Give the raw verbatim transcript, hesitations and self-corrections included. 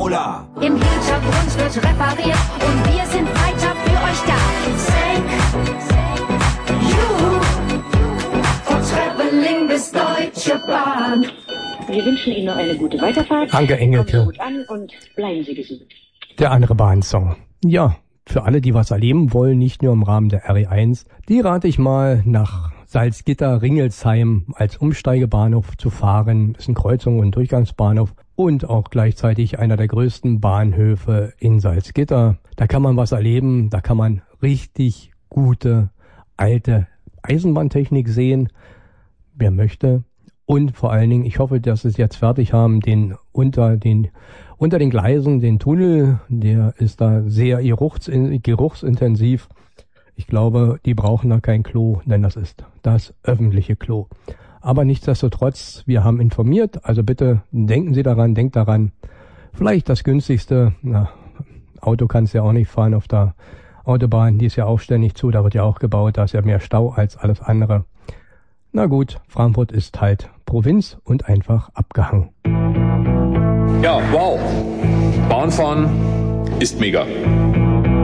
Formular. Im Hintergrund wird repariert und wir sind weiter für euch da. Thank you for traveling bis Deutsche Bahn. Wir wünschen Ihnen noch eine gute Weiterfahrt. Anke Engelke. Kommen Sie gut an und bleiben Sie gesund. Der andere Bahnsong. Ja, für alle, die was erleben wollen, nicht nur im Rahmen der R E eins, die rate ich mal nach Salzgitter-Ringelsheim als Umsteigebahnhof zu fahren. Das ist ein Kreuzung- und Durchgangsbahnhof und auch gleichzeitig einer der größten Bahnhöfe in Salzgitter. Da kann man was erleben, da kann man richtig gute alte Eisenbahntechnik sehen, wer möchte. Und vor allen Dingen, ich hoffe, dass sie es jetzt fertig haben, den unter den unter den Gleisen, den Tunnel, der ist da sehr geruchs, geruchsintensiv. Ich glaube, die brauchen da kein Klo, denn das ist das öffentliche Klo. Aber nichtsdestotrotz, wir haben informiert, also bitte denken Sie daran, denkt daran, vielleicht das günstigste, na, Auto kannst du ja auch nicht fahren auf der Autobahn, die ist ja auch ständig zu, da wird ja auch gebaut, da ist ja mehr Stau als alles andere. Na gut, Frankfurt ist halt Provinz und einfach abgehangen. Ja, wow. Bahnfahren ist mega.